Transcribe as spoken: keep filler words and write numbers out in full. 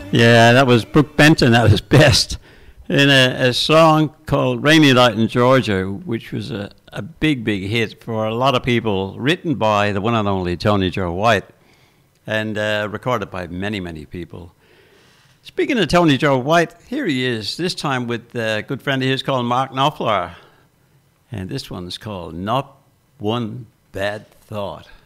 Yeah, that was Brooke Benton at his best in a, a song called Rainy Night in Georgia, which was a, a big, big hit for a lot of people, written by the one and only Tony Joe White and uh, recorded by many, many people. Speaking of Tony Joe White, here he is, this time with a good friend of his called Mark Knopfler. And this one's called Not One Bad Thought.